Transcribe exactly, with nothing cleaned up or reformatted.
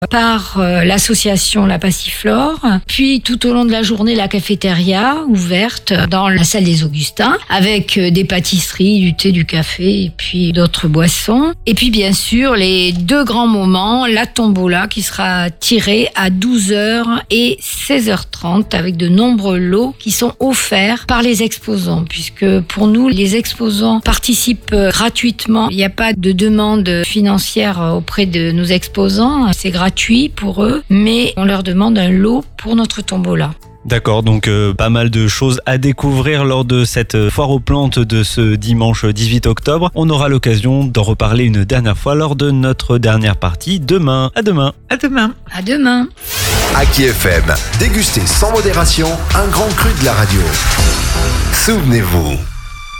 par euh, l'association La Passiflore. Puis tout au long de la journée, la cafétéria ouverte dans la salle des Augustins avec euh, des pâtisseries, du thé, du café et puis d'autres boissons. Et puis bien sûr, les deux grands moments, la tombola qui sera tirée à douze heures et seize heures trente avec de nombreux lots qui sont offerts par les exposants, puisque pour nous, les exposants participent gratuitement. Il n'y a pas de demande financière auprès de nos exposants. C'est gratuit pour eux, mais on leur demande un lot pour notre tombola. D'accord, donc euh, pas mal de choses à découvrir lors de cette foire aux plantes de ce dimanche dix-huit octobre. On aura l'occasion d'en reparler une dernière fois lors de notre dernière partie demain. À demain. À demain. À demain. Aki F M, dégustez sans modération un grand cru de la radio. Souvenez-vous.